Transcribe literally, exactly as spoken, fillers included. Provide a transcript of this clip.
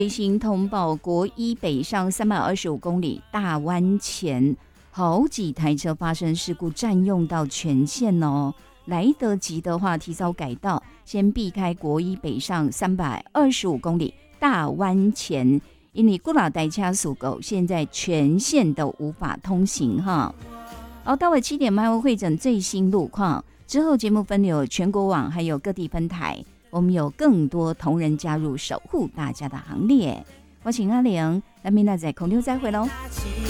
最新通报，国一北上三百二十五公里大弯前，好几台车发生事故，占用到全线哦。来得及的话，提早改道，先避开国一北上三百二十五公里大弯前，因为古老代卡速狗现在全线都无法通行哈。好，到了七点，麦会会诊最新路况之后，节目分流全国网还有各地分台，我们有更多同仁加入守护大家的行列。我请阿玲，那明天在空中再会喽。